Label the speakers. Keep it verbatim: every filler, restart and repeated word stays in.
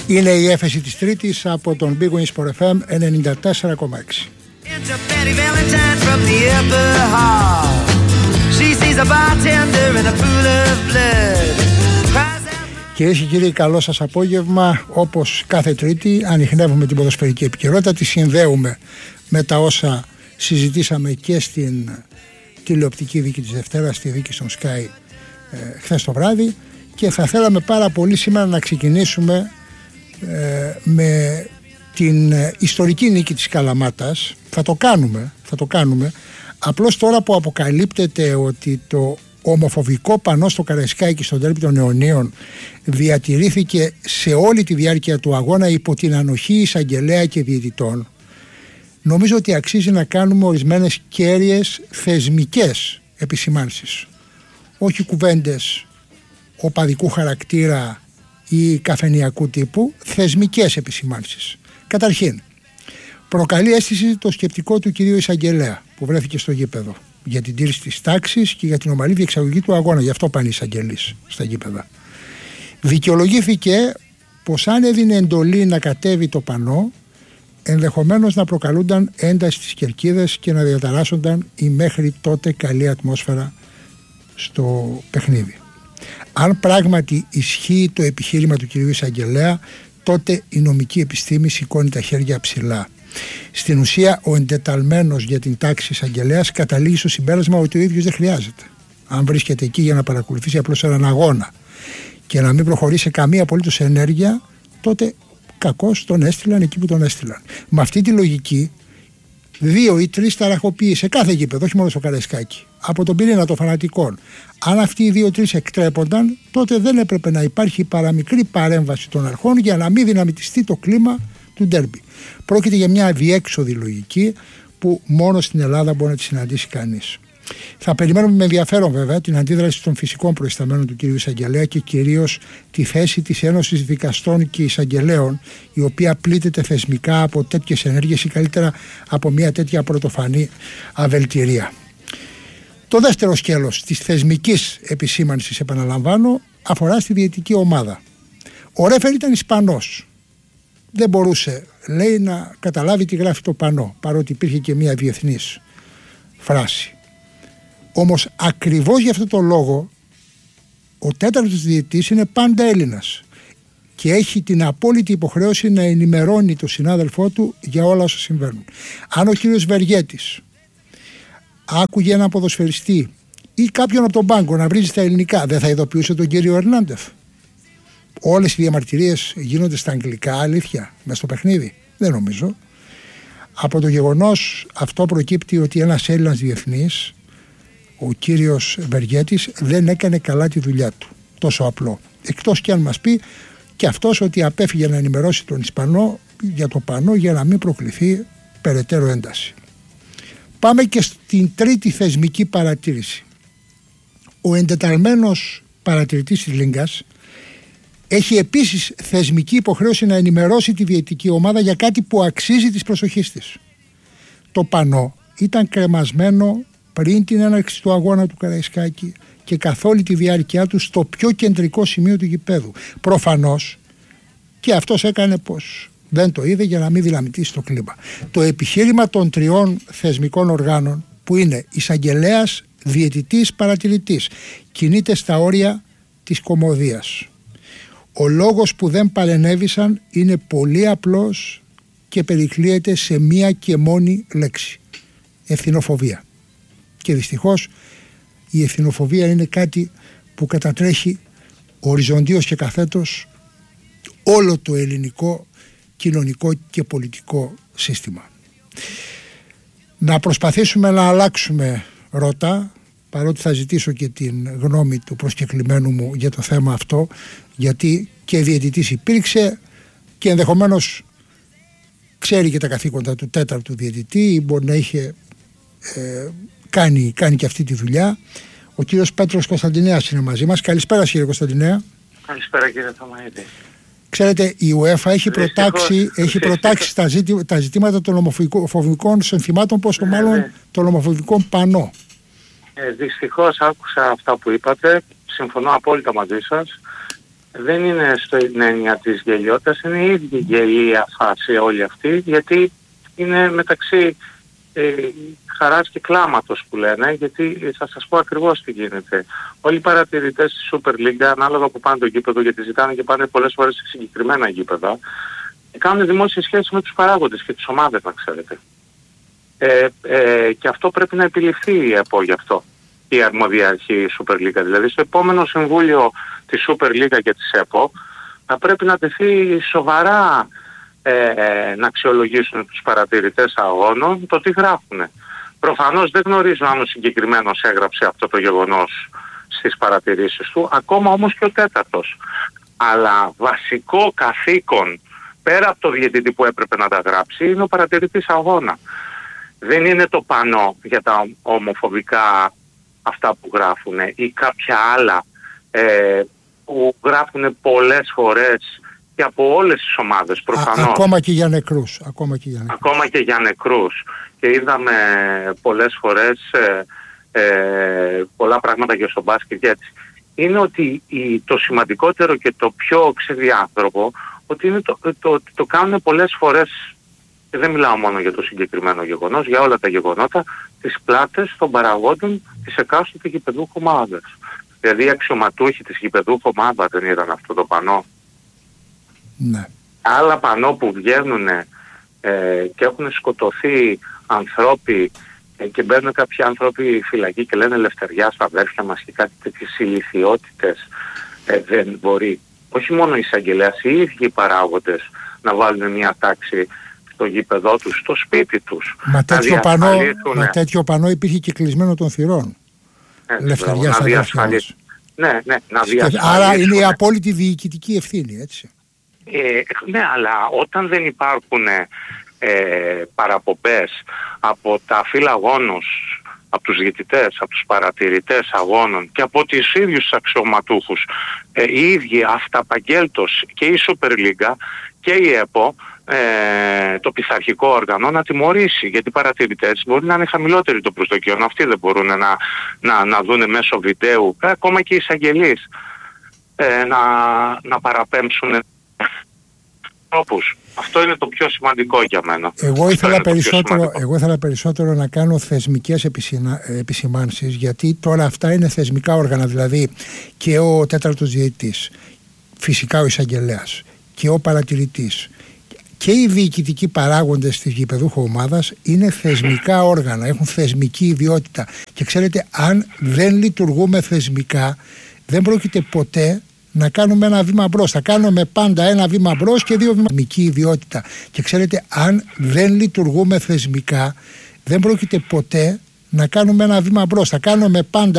Speaker 1: Είναι η έφεση της Τρίτης από τον Big Wings for εφ εμ ενενήντα τέσσερα κόμμα έξι. Κυρίες και κύριοι, καλό σας απόγευμα. Όπως κάθε Τρίτη ανιχνεύουμε την ποδοσφαιρική επικαιρότητα, τη συνδέουμε με τα όσα συζητήσαμε και στην τηλεοπτική δίκη της Δευτέρας, στη δίκη στον Sky ε, χθες το βράδυ, και θα θέλαμε πάρα πολύ σήμερα να ξεκινήσουμε ε, με την ε, ιστορική νίκη της Καλαμάτας. Θα το κάνουμε, θα το κάνουμε. Απλώς τώρα που αποκαλύπτεται ότι το ομοφοβικό πανό στο Καραϊσκάκι στον ντέρμπι των Αιωνίων διατηρήθηκε σε όλη τη διάρκεια του αγώνα υπό την ανοχή εισαγγελέα και διαιτητών, νομίζω ότι αξίζει να κάνουμε ορισμένες κέρυες θεσμικές επισημάνσεις. Όχι κουβέντες οπαδικού χαρακτήρα ή καφενειακού τύπου, θεσμικές επισημάνσεις. Καταρχήν, προκαλεί αίσθηση το σκεπτικό του κυρίου εισαγγελέα που βρέθηκε στο γήπεδο για την τήρηση της τάξης και για την ομαλή διεξαγωγή του αγώνα. Γι' αυτό πάνε οι εισαγγελείς στα γήπεδα. Δικαιολογήθηκε πως αν έδινε εντολή να κατέβει το πανό, ενδεχομένως να προκαλούνταν ένταση στις κερκίδες και να διαταράσσονταν η μέχρι τότε καλή ατμόσφαιρα στο παιχνίδι. Αν πράγματι ισχύει το επιχείρημα του κυρίου εισαγγελέα, τότε η νομική επιστήμη σηκώνει τα χέρια ψηλά. Στην ουσία, ο εντεταλμένος για την τάξη εισαγγελέας καταλήγει στο συμπέρασμα ότι ο ίδιος δεν χρειάζεται. Αν βρίσκεται εκεί για να παρακολουθήσει απλώς έναν αγώνα και να μην προχωρήσει σε καμία απολύτως ενέργεια, τότε κακώς τον έστειλαν εκεί που τον έστειλαν. Με αυτή τη λογική, δύο ή τρεις ταραχοποιοί σε κάθε γήπεδο, όχι μόνο στο Καραϊσκάκι, από τον πυρήνα των φανατικών, αν αυτοί οι δύο-τρεις εκτρέπονταν, τότε δεν έπρεπε να υπάρχει παραμικρή παρέμβαση των αρχών για να μην δυναμητιστεί το κλίμα του ντέρμπι. Πρόκειται για μια αδιέξοδη λογική που μόνο στην Ελλάδα μπορεί να τη συναντήσει κανείς. Θα περιμένουμε με ενδιαφέρον βέβαια την αντίδραση των φυσικών προϊσταμένων του κ. Εισαγγελέα και κυρίως τη θέση της Ένωσης Δικαστών και Εισαγγελέων, η οποία πλήττεται θεσμικά από τέτοιες ενέργειες ή καλύτερα από μια τέτοια πρωτοφανή αβελτηρία. Το δεύτερο σκέλος της θεσμικής επισήμανσης, επαναλαμβάνω, αφορά στη διαιτητική ομάδα. Ο ρέφερ ήταν Ισπανός. Δεν μπορούσε, λέει, να καταλάβει τι γράφει το πανό, παρότι υπήρχε και μια διεθνής φράση. Όμως ακριβώς για αυτό το λόγο ο τέταρτος διαιτητής είναι πάντα Έλληνας και έχει την απόλυτη υποχρέωση να ενημερώνει τον συνάδελφό του για όλα όσα συμβαίνουν. Αν ο κύριος Βεργέτης άκουγε έναν ποδοσφαιριστή ή κάποιον από τον πάγκο να βρίζει στα ελληνικά, δεν θα ειδοποιούσε τον κύριο Ερνάντεφ? Όλες οι διαμαρτυρίες γίνονται στα αγγλικά, αλήθεια, μες στο παιχνίδι? Δεν νομίζω. Από το γεγονός αυτό προκύπτει ότι ένας Έλληνας διεθνής, ο κύριος Βεργέτης, δεν έκανε καλά τη δουλειά του. Τόσο απλό. Εκτός και αν μας πει και αυτός ότι απέφυγε να ενημερώσει τον Ισπανό για το πανό για να μην προκληθεί περαιτέρω ένταση. Πάμε και στην τρίτη θεσμική παρατήρηση. Ο εντεταλμένος παρατηρητής της Λίγκας έχει επίσης θεσμική υποχρέωση να ενημερώσει τη διαιτητική ομάδα για κάτι που αξίζει της προσοχής της. Το πανό ήταν κρεμασμένο πριν την έναρξη του αγώνα του Καραϊσκάκη και καθ' όλη τη διάρκεια του στο πιο κεντρικό σημείο του γηπέδου. Προφανώς και αυτός έκανε πως δεν το είδε για να μην δυναμητήσει το κλίμα. Το επιχείρημα των τριών θεσμικών οργάνων, που είναι εισαγγελέας, διαιτητής, παρατηρητής, κινείται στα όρια της κωμωδίας. Ο λόγος που δεν παρενέβησαν είναι πολύ απλός και περικλείεται σε μία και μόνη λέξη: ευθυνοφοβία. Και δυστυχώς η ευθυνοφοβία είναι κάτι που κατατρέχει οριζοντίως και καθέτως όλο το ελληνικό κοινωνικό και πολιτικό σύστημα. Να προσπαθήσουμε να αλλάξουμε ρότα, παρότι θα ζητήσω και την γνώμη του προσκεκλημένου μου για το θέμα αυτό, γιατί και διαιτητής υπήρξε και ενδεχομένως ξέρει και τα καθήκοντα του τέταρτου διαιτητή ή μπορεί να είχε ε, κάνει, κάνει και αυτή τη δουλειά. Ο κύριος Πέτρος Κωνσταντινέας είναι μαζί μας. Καλησπέρα κύριε Κωνσταντινέα.
Speaker 2: Καλησπέρα κύριε Θωμαίδη.
Speaker 1: Ξέρετε, η UEFA έχει προτάξει, έχει προτάξει τα, ζήτη, τα ζητήματα των ομοφοβικών συνθημάτων, πόσο μάλλον ναι. των ομοφοβικών πανό.
Speaker 2: Ε, δυστυχώς άκουσα αυτά που είπατε, συμφωνώ απόλυτα μαζί σας. δεν είναι στην έννοια της γελιότητας, είναι η ίδια γελία φάση όλη αυτή, γιατί είναι μεταξύ ε, χαράς και κλάματος που λένε, γιατί θα σας πω ακριβώς τι γίνεται. Όλοι οι παρατηρητές της Super League, ανάλογα που πάνε το γήπεδο, γιατί ζητάνε και πάνε πολλές φορές σε συγκεκριμένα γήπεδα, κάνουν δημόσιες σχέσεις με τους παράγοντες και τις ομάδες, να ξέρετε. Ε, ε, και αυτό πρέπει να επιληφθεί η ΕΠΟ γι' αυτό, η αρμόδια αρχή Super League. Δηλαδή στο επόμενο συμβούλιο της Super League και της ΕΠΟ θα πρέπει να τεθεί σοβαρά ε, να αξιολογήσουν τους παρατηρητές αγώνων το τι γράφουν. Προφανώς δεν γνωρίζω αν ο συγκεκριμένος έγραψε αυτό το γεγονός στις παρατηρήσεις του, ακόμα όμως και ο τέταρτος. Αλλά βασικό καθήκον, πέρα από το διαιτητή που έπρεπε να τα γράψει, είναι ο παρατηρητής αγώνα. Δεν είναι το πανό για τα ομοφοβικά αυτά που γράφουν ή κάποια άλλα ε, που γράφουν πολλές φορές και από όλες τις ομάδες προφανώς.
Speaker 1: Α, ακόμα και για νεκρούς. Ακόμα και για νεκρούς.
Speaker 2: Ακόμα και για νεκρούς. Και είδαμε πολλές φορές ε, ε, πολλά πράγματα και στο μπάσκετ και έτσι. Είναι ότι η, το σημαντικότερο και το πιο ξεδιάνθρωπο ότι είναι το, το, το, το κάνουν πολλές φορές. Δεν μιλάω μόνο για το συγκεκριμένο γεγονός, για όλα τα γεγονότα, τις πλάτες των παραγόντων της εκάστοτε γηπεδούχου ομάδας. Δηλαδή οι αξιωματούχοι της γηπεδούχου ομάδα δεν είδαν αυτό το πανό.
Speaker 1: Ναι.
Speaker 2: Άλλα πανό που βγαίνουν ε, και έχουν σκοτωθεί ανθρώποι ε, και μπαίνουν κάποιοι άνθρωποι φυλακή και λένε ελευθεριά στα αδέρφια μας και κάτι τέτοιες ηλιθιότητες, ε, δεν μπορεί. Όχι μόνο οι εισαγγελέας, οι ίδιοι οι παράγοντες να βάλουν μια τάξη στο γήπεδό τους, στο σπίτι τους.
Speaker 1: Μα τέτοιο, πανό, μα τέτοιο πανό υπήρχε και κλεισμένο των θυρών. Ελευθεριά στα αδέρφια μας.
Speaker 2: Ναι, ναι, να διασφαλίσουν.
Speaker 1: Άρα είναι η απόλυτη διοικητική ευθύνη, έτσι.
Speaker 2: Ε, ναι, αλλά όταν δεν υπάρχουν ε, παραπομπές από τα φύλλα αγώνους, από τους διαιτητές, από τους παρατηρητές αγώνων και από τις ίδιους τους αξιωματούχους, ε, οι ίδιοι αυταπαγγέλτος και η Super League και η ΕΠΟ, ε, το πειθαρχικό όργανο, να τιμωρήσει, γιατί οι παρατηρητές μπορεί να είναι χαμηλότεροι το προσδοκιόν, αυτοί δεν μπορούν να, να, να δουν μέσω βιντεού, ε, ακόμα και οι εισαγγελείς ε, να, να παραπέμψουν τρόπους. Αυτό είναι το πιο σημαντικό για μένα.
Speaker 1: Εγώ ήθελα, περισσότερο, εγώ ήθελα περισσότερο να κάνω θεσμικές επισημάνσεις, γιατί τώρα αυτά είναι θεσμικά όργανα, δηλαδή και ο τέταρτος διαιτητής, φυσικά ο εισαγγελέας και ο παρατηρητής και οι διοικητικοί παράγοντες της γηπεδούχου ομάδας είναι θεσμικά όργανα, έχουν θεσμική ιδιότητα. Και ξέρετε, αν δεν λειτουργούμε θεσμικά, δεν πρόκειται ποτέ να κάνουμε ένα βήμα μπρος. Θα κάνουμε πάντα ένα βήμα μπρος και δύο βήμα. Θεσμική ιδιότητα. Και ξέρετε, αν δεν λειτουργούμε θεσμικά, δεν πρόκειται ποτέ να κάνουμε ένα βήμα μπρος. Θα κάνουμε πάντα